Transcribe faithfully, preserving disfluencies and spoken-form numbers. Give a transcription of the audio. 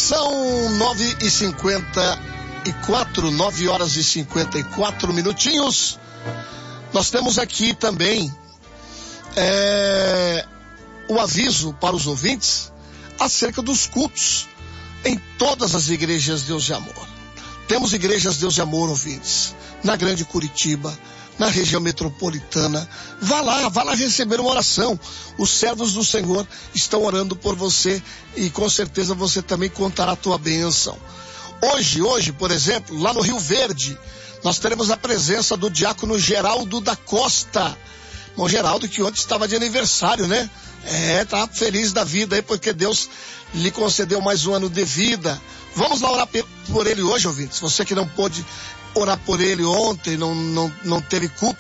São nove e cinquenta e quatro, nove horas e cinquenta e quatro minutinhos. Nós temos aqui também é, o aviso para os ouvintes acerca dos cultos em todas as igrejas Deus de Amor. Temos igrejas Deus de Amor, ouvintes, na Grande Curitiba, na região metropolitana. Vá lá, vá lá receber uma oração. Os servos do Senhor estão orando por você e com certeza você também contará a tua bênção. Hoje, hoje, por exemplo, lá no Rio Verde, nós teremos a presença do diácono Geraldo da Costa. Bom, Geraldo, que ontem estava de aniversário, né? É, tá feliz da vida aí, porque Deus lhe concedeu mais um ano de vida. Vamos lá orar por ele hoje, ouvintes. Você que não pôde orar por ele ontem, não, não, não teve culto